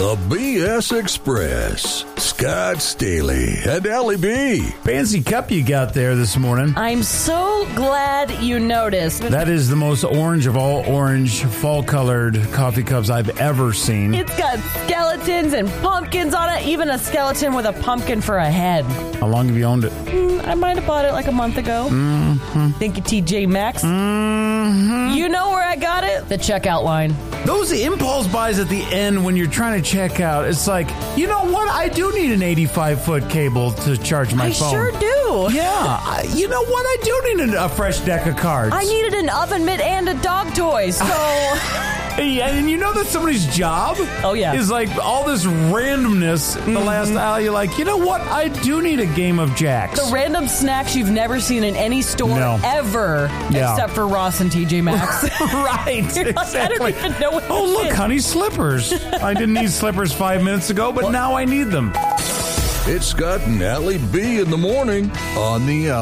The BS Express. Scott Staley and Allie B. Fancy cup you got there this morning. I'm so glad you noticed. That is the most orange of all orange, fall-colored coffee cups I've ever seen. It's got skeletons and pumpkins on it, even a skeleton with a pumpkin for a head. How long have you owned it? I might have bought it like a month ago. Thank you, TJ Maxx. You know where I got it? The checkout line. Those impulse buys at the end when you're trying to check out, it's like, you know what? I do need an 85-foot cable to charge my phone. I sure do. Yeah. You know what? I do need a fresh deck of cards. I needed an oven mitt and a dog toy, so... And you know that somebody's job is like all this randomness in the last hour. You're like, you know what? I do need a game of jacks. The random snacks you've never seen in any store ever, except for Ross and TJ Maxx. Right, You're like, I don't even know what look, honey, slippers. I didn't need slippers 5 minutes ago, but now I need them. It's Scott and Allie B in the morning on the